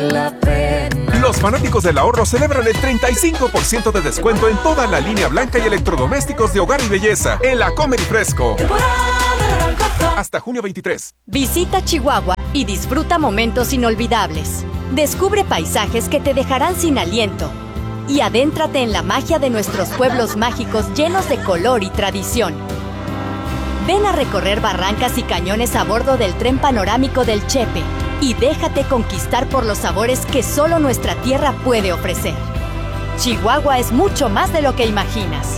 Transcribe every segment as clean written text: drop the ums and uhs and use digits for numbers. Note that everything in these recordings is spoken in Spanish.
la pena. Los fanáticos del ahorro celebran el 35% de descuento en toda la línea blanca y electrodomésticos de hogar y belleza en la Comer y Fresco. Hasta junio 23. Visita Chihuahua y disfruta momentos inolvidables. Descubre paisajes que te dejarán sin aliento. Y adéntrate en la magia de nuestros pueblos mágicos llenos de color y tradición. Ven a recorrer barrancas y cañones a bordo del tren panorámico del Chepe y déjate conquistar por los sabores que solo nuestra tierra puede ofrecer. Chihuahua es mucho más de lo que imaginas.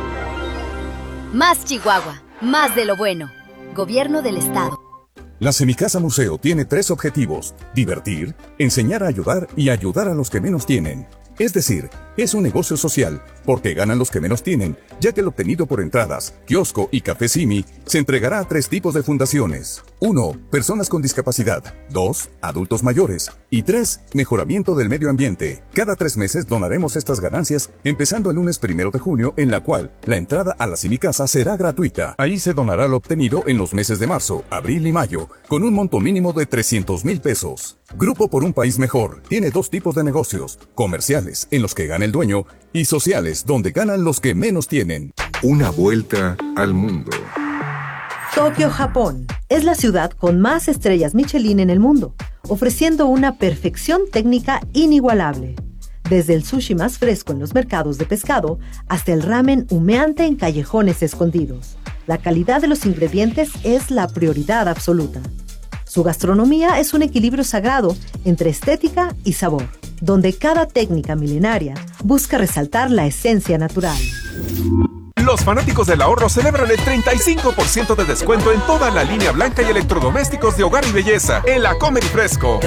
Más Chihuahua, más de lo bueno. Gobierno del Estado. La Semicasa Museo tiene 3 objetivos: divertir, enseñar a ayudar y ayudar a los que menos tienen. Es decir, es un negocio social, porque ganan los que menos tienen, ya que el obtenido por entradas, kiosco y café Simi se entregará a 3 tipos de fundaciones. 1. Personas con discapacidad. 2. Adultos mayores. Y 3. Mejoramiento del medio ambiente. Cada 3 meses donaremos estas ganancias, empezando el lunes 1 de junio, en la cual la entrada a la Semicasa será gratuita. Ahí se donará lo obtenido en los meses de marzo, abril y mayo, con un monto mínimo de 300,000 pesos. Grupo por un país mejor tiene 2 tipos de negocios: comerciales, en los que gana el dueño, y sociales, donde ganan los que menos tienen. Una vuelta al mundo. Tokio, Japón, es la ciudad con más estrellas Michelin en el mundo, ofreciendo una perfección técnica inigualable. Desde el sushi más fresco en los mercados de pescado hasta el ramen humeante en callejones escondidos. La calidad de los ingredientes es la prioridad absoluta. Su gastronomía es un equilibrio sagrado entre estética y sabor, donde cada técnica milenaria busca resaltar la esencia natural. Los fanáticos del ahorro celebran el 35% de descuento en toda la línea blanca y electrodomésticos de hogar y belleza en la Comer y Fresco.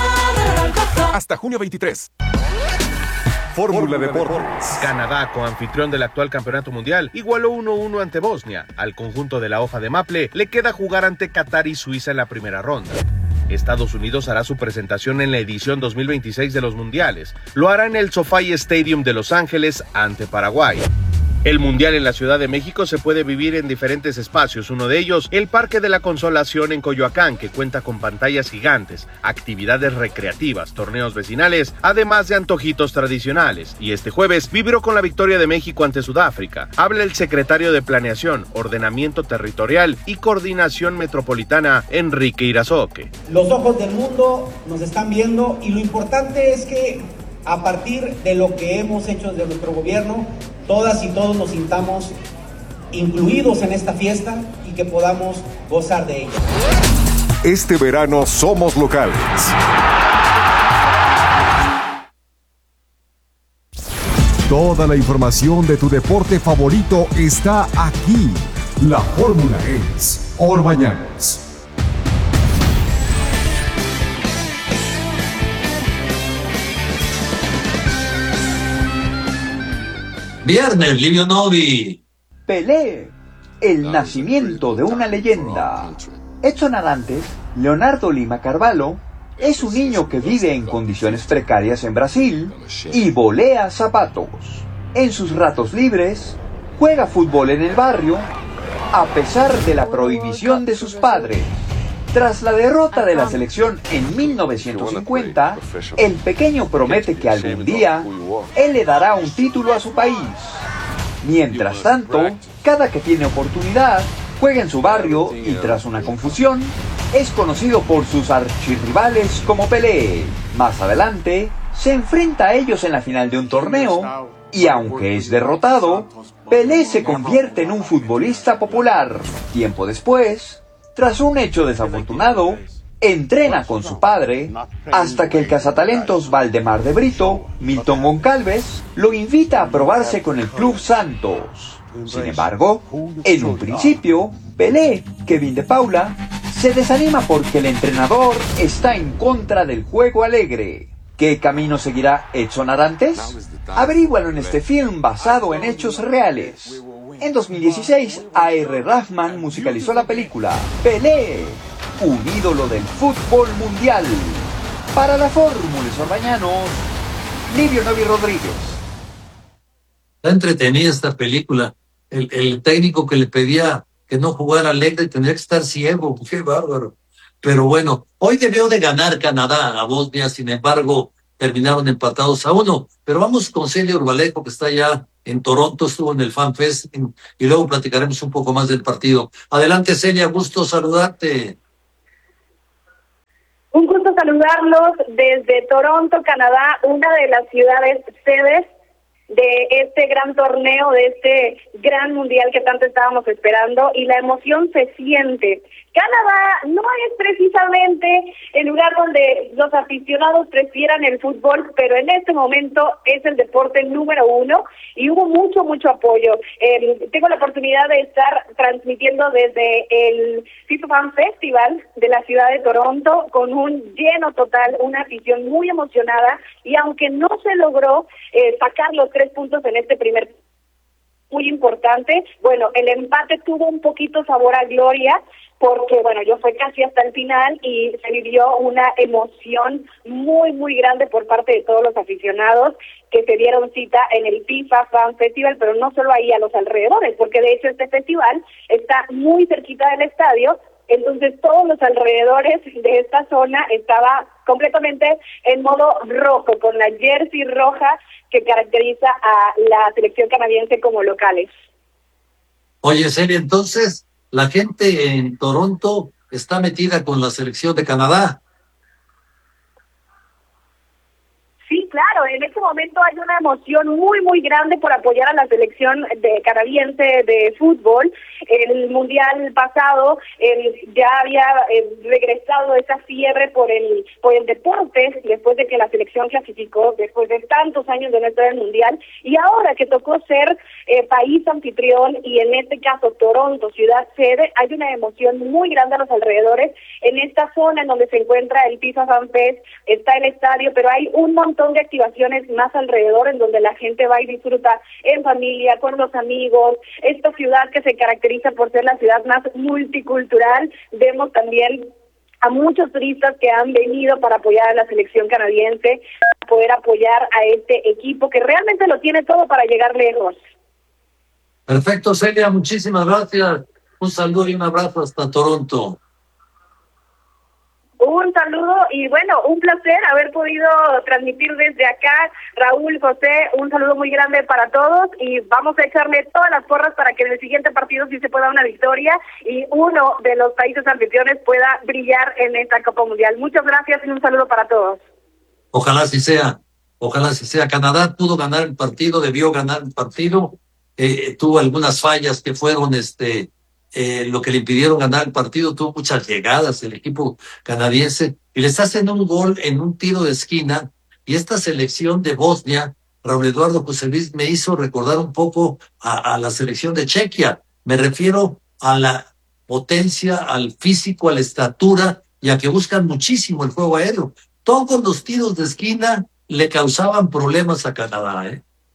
Hasta junio 23. Fórmula Deportes. Canadá, coanfitrión del actual campeonato mundial, igualó 1-1 ante Bosnia. Al conjunto de la hoja de Maple le queda jugar ante Qatar y Suiza en la primera ronda. Estados Unidos hará su presentación en la edición 2026 de los mundiales. Lo hará en el SoFi Stadium de Los Ángeles ante Paraguay. El Mundial en la Ciudad de México se puede vivir en diferentes espacios, uno de ellos, el Parque de la Consolación en Coyoacán, que cuenta con pantallas gigantes, actividades recreativas, torneos vecinales, además de antojitos tradicionales. Y este jueves vibró con la victoria de México ante Sudáfrica. Habla el secretario de Planeación, Ordenamiento Territorial y Coordinación Metropolitana, Enrique Irazoque. Los ojos del mundo nos están viendo y lo importante es que a partir de lo que hemos hecho desde nuestro gobierno, todas y todos nos sintamos incluidos en esta fiesta y que podamos gozar de ella. Este verano somos locales. Toda la información de tu deporte favorito está aquí. La fórmula es Orbañanos. Viernes, Livio Novi. Pelé, el nacimiento de una leyenda. Edson Arantes, Leonardo Lima Carvalho, es un niño que vive en condiciones precarias en Brasil y volea zapatos. En sus ratos libres, juega fútbol en el barrio, a pesar de la prohibición de sus padres. Tras la derrota de la selección en 1950, el pequeño promete que algún día él le dará un título a su país. Mientras tanto, cada que tiene oportunidad, juega en su barrio y tras una confusión, es conocido por sus archirrivales como Pelé. Más adelante, se enfrenta a ellos en la final de un torneo y aunque es derrotado, Pelé se convierte en un futbolista popular. Tiempo después, tras un hecho desafortunado, entrena con su padre hasta que el cazatalentos Valdemar de Brito, Milton Goncalves, lo invita a probarse con el Club Santos. Sin embargo, en un principio, Pelé, Kevin de Paula, se desanima porque el entrenador está en contra del juego alegre. ¿Qué camino seguirá Edson Arantes? Averígualo en este film basado en hechos reales. En 2016, A.R. Rahman musicalizó la película Pelé, un ídolo del fútbol mundial. Para la Fórmula Orbañanos, Livio Novi Rodríguez. Está entretenida esta película. El técnico que le pedía que no jugara alegre tendría que estar ciego. ¡Qué bárbaro! Pero bueno, hoy debió de ganar Canadá a Bosnia, sin embargo, terminaron empatados a 1. Pero vamos con Celia Urbalejo, que está ya en Toronto, estuvo en el Fan Fest, y luego platicaremos un poco más del partido. Adelante, Celia, gusto saludarte. Un gusto saludarlos desde Toronto, Canadá, una de las ciudades sedes de este gran torneo, de este gran mundial que tanto estábamos esperando, y la emoción se siente. Canadá no es precisamente el lugar donde los aficionados prefieran el fútbol, pero en este momento es el deporte número 1 y hubo mucho apoyo. Tengo la oportunidad de estar transmitiendo desde el FIFA Fan Festival de la ciudad de Toronto con un lleno total, una afición muy emocionada, y aunque no se logró sacar los 3 puntos en este primer muy importante, bueno, el empate tuvo un poquito sabor a gloria, porque, bueno, yo fue casi hasta el final y se vivió una emoción muy grande por parte de todos los aficionados que se dieron cita en el FIFA Fan Festival, pero no solo ahí, a los alrededores, porque de hecho este festival está muy cerquita del estadio. Entonces todos los alrededores de esta zona estaba completamente en modo rojo, con la jersey roja que caracteriza a la selección canadiense como locales. Oye, Celia, entonces la gente en Toronto está metida con la selección de Canadá. Sí, claro, en este momento hay una emoción muy grande por apoyar a la selección canadiense de fútbol. El mundial pasado ya había regresado esa fiebre por el deporte, después de que la selección clasificó, después de tantos años de no estar en el mundial, y ahora que tocó ser país anfitrión, y en este caso Toronto, ciudad sede, hay una emoción muy grande a los alrededores. En esta zona en donde se encuentra el FIFA Fan Fest está el estadio, pero hay un montón de activaciones más alrededor en donde la gente va y disfruta en familia, con los amigos. Esta ciudad que se caracteriza por ser la ciudad más multicultural, vemos también a muchos turistas que han venido para apoyar a la selección canadiense, para poder apoyar a este equipo que realmente lo tiene todo para llegar lejos. Perfecto, Celia, muchísimas gracias. Un saludo y un abrazo hasta Toronto. Un saludo y bueno, un placer haber podido transmitir desde acá. Raúl, José, un saludo muy grande para todos y vamos a echarle todas las porras para que en el siguiente partido sí se pueda una victoria y uno de los países anfitriones pueda brillar en esta Copa Mundial. Muchas gracias y un saludo para todos. Ojalá así sea, ojalá así sea. Canadá pudo ganar el partido, debió ganar el partido, tuvo algunas fallas que fueron lo que le impidieron ganar el partido, tuvo muchas llegadas el equipo canadiense y les hacen un gol en un tiro de esquina, y esta selección de Bosnia, Raúl Eduardo José Luis, me hizo recordar un poco a la selección de Chequia. Me refiero a la potencia, al físico, a la estatura y a que buscan muchísimo el juego aéreo. Todos los tiros de esquina le causaban problemas a Canadá,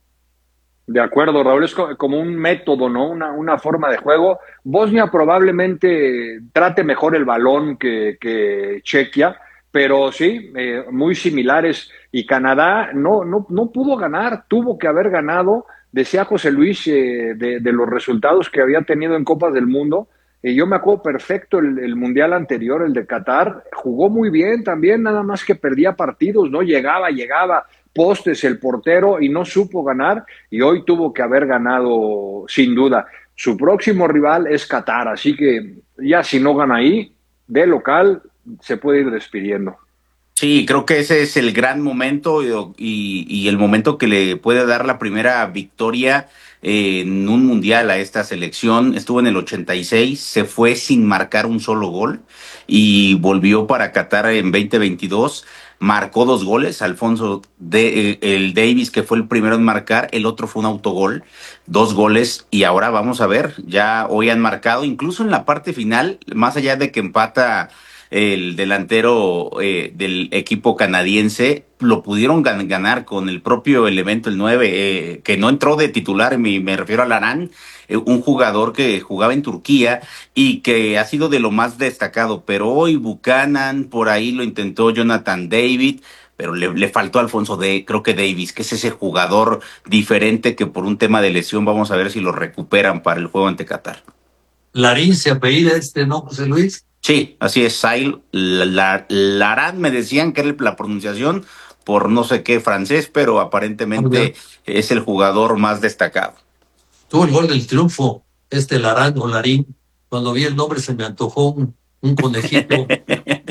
De acuerdo, Raúl, es como un método, ¿no? Una forma de juego. Bosnia probablemente trate mejor el balón que Chequia, pero sí, muy similares. Y Canadá no pudo ganar, tuvo que haber ganado. Decía José Luis de los resultados que había tenido en Copas del Mundo. Yo me acuerdo perfecto el Mundial anterior, el de Qatar. Jugó muy bien también, nada más que perdía partidos, ¿no? Llegaba postes el portero y no supo ganar, y hoy tuvo que haber ganado sin duda. Su próximo rival es Qatar, así que ya si no gana ahí, de local, se puede ir despidiendo. Sí, creo que ese es el gran momento y el momento que le puede dar la primera victoria en un mundial a esta selección. Estuvo en el 86, se fue sin marcar un solo gol y volvió para Qatar en 2022. Marcó 2 goles, Alfonso el Davis, que fue el primero en marcar, el otro fue un autogol, 2 goles, y ahora vamos a ver, ya hoy han marcado, incluso en la parte final, más allá de que empata el delantero del equipo canadiense, lo pudieron ganar con el propio elemento, el 9, que no entró de titular, me refiero a Laran, un jugador que jugaba en Turquía y que ha sido de lo más destacado, pero hoy Buchanan, por ahí lo intentó Jonathan David, pero le faltó Alfonso creo que Davis, que es ese jugador diferente que por un tema de lesión vamos a ver si lo recuperan para el juego ante Qatar. Larín se apellida ¿no, José Luis? Sí, así es, Sail Laran, me decían que era la pronunciación por no sé qué francés, pero aparentemente es el jugador más destacado. Tuvo el gol del triunfo, Larán o Larín. Cuando vi el nombre se me antojó un conejito